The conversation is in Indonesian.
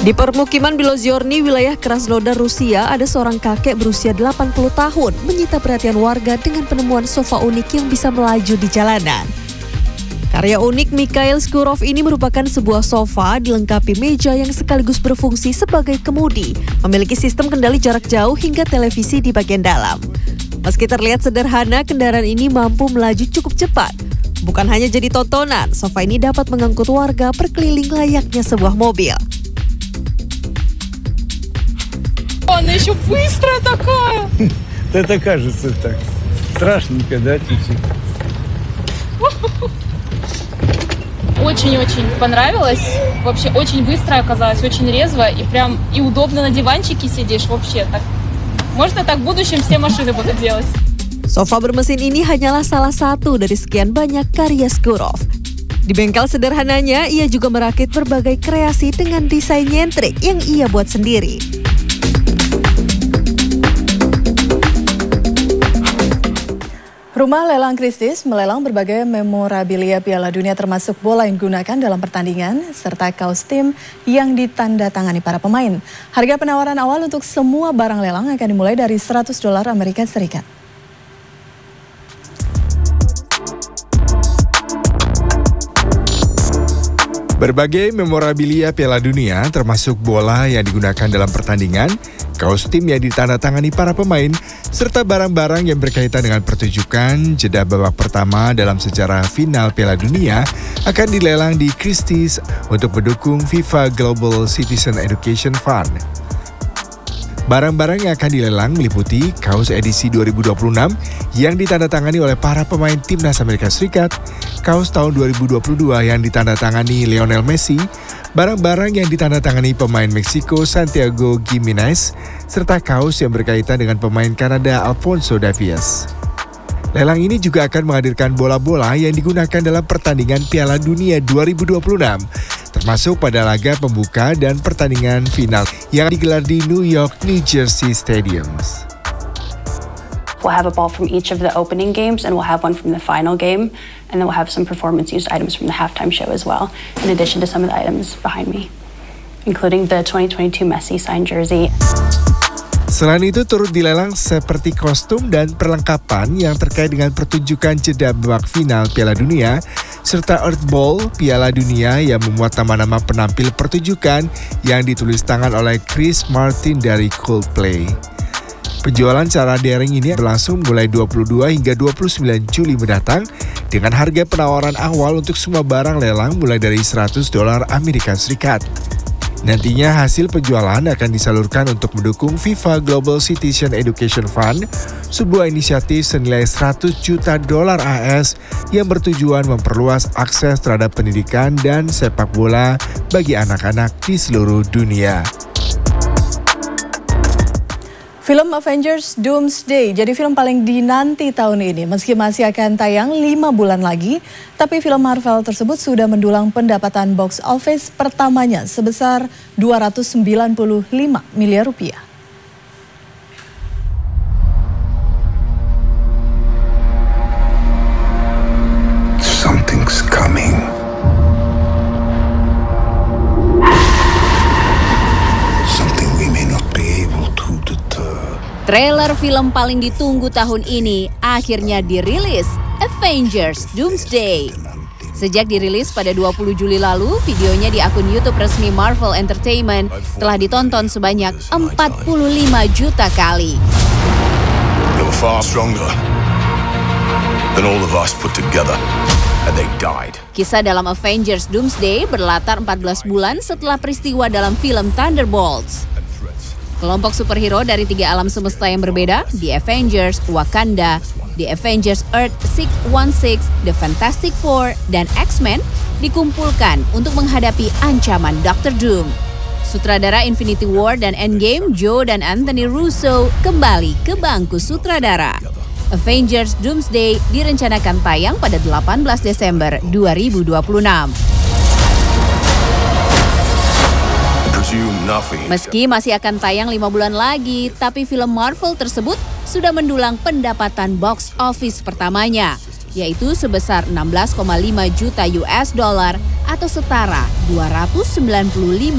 Di permukiman Belozyorny, wilayah Krasnodar, Rusia, ada seorang kakek berusia 80 tahun menyita perhatian warga dengan penemuan sofa unik yang bisa melaju di jalanan. Karya unik Mikhail Skurov ini merupakan sebuah sofa dilengkapi meja yang sekaligus berfungsi sebagai kemudi, memiliki sistem kendali jarak jauh hingga televisi di bagian dalam. Meski terlihat sederhana, kendaraan ini mampu melaju cukup cepat. Bukan hanya jadi tontonan, sofa ini dapat mengangkut warga berkeliling layaknya sebuah mobil. Она еще быстрая такая. Это кажется так. Страшненько, да, чуть-чуть? Очень-очень понравилось. Вообще очень быстро оказалось, очень резво и прям и удобно на диванчике сидишь вообще так. Можно так в будущем все машины будут делать. Sofa bermesin ini hanyalah salah satu dari sekian banyak karya Skurov. Di bengkel sederhananya, ia juga merakit berbagai kreasi dengan desain nyentrik yang ia buat sendiri. Rumah Lelang Christie's melelang berbagai memorabilia Piala Dunia termasuk bola yang digunakan dalam pertandingan serta kaos tim yang ditandatangani para pemain. Harga penawaran awal untuk semua barang lelang akan dimulai dari $100 Amerika Serikat. Berbagai memorabilia Piala Dunia termasuk bola yang digunakan dalam pertandingan, kaos tim yang ditandatangani para pemain, serta barang-barang yang berkaitan dengan pertunjukan jeda babak pertama dalam sejarah final Piala Dunia akan dilelang di Christie's untuk mendukung FIFA Global Citizen Education Fund. Barang-barang yang akan dilelang meliputi kaos edisi 2026 yang ditandatangani oleh para pemain Timnas Amerika Serikat, kaos tahun 2022 yang ditandatangani Lionel Messi, barang-barang yang ditandatangani pemain Meksiko Santiago Giménez, serta kaos yang berkaitan dengan pemain Kanada Alphonso Davies. Lelang ini juga akan menghadirkan bola-bola yang digunakan dalam pertandingan Piala Dunia 2026, termasuk pada laga pembuka dan pertandingan final yang digelar di New York, New Jersey Stadiums. We'll have a ball from each of the opening games and we'll have one from the final game, and then we'll have some performance-used items from the halftime show as well, in addition to some of the items behind me, including the 2022 Messi signed jersey. Selain itu turut dilelang seperti kostum dan perlengkapan yang terkait dengan pertunjukan jeda babak final Piala Dunia, serta Earth Ball Piala Dunia yang memuat nama-nama penampil pertunjukan yang ditulis tangan oleh Chris Martin dari Coldplay. Penjualan secara daring ini berlangsung mulai 22 hingga 29 Juli mendatang dengan harga penawaran awal untuk semua barang lelang mulai dari $100 Amerika Serikat. Nantinya hasil penjualan akan disalurkan untuk mendukung FIFA Global Citizen Education Fund, sebuah inisiatif senilai $100 juta AS yang bertujuan memperluas akses terhadap pendidikan dan sepak bola bagi anak-anak di seluruh dunia. Film Avengers Doomsday jadi film paling dinanti tahun ini. Meski masih akan tayang 5 bulan lagi, tapi film Marvel tersebut sudah mendulang pendapatan box office pertamanya sebesar $295 miliar. Something's coming. Something we may not be able to deter. Trailer film paling ditunggu tahun ini akhirnya dirilis, Avengers Doomsday. Sejak dirilis pada 20 Juli lalu, videonya di akun YouTube resmi Marvel Entertainment telah ditonton sebanyak 45 juta kali. You're far stronger than all of us put together. And they died. Kisah dalam Avengers Doomsday berlatar 14 bulan setelah peristiwa dalam film Thunderbolts. Kelompok superhero dari 3 alam semesta yang berbeda, The Avengers, Wakanda, The Avengers Earth 616, The Fantastic Four, dan X-Men dikumpulkan untuk menghadapi ancaman Dr. Doom. Sutradara Infinity War dan Endgame, Joe dan Anthony Russo kembali ke bangku sutradara. Avengers Doomsday direncanakan tayang pada 18 Desember 2026. Meski masih akan tayang 5 bulan lagi, tapi film Marvel tersebut sudah mendulang pendapatan box office pertamanya, yaitu sebesar $16,5 juta atau setara $295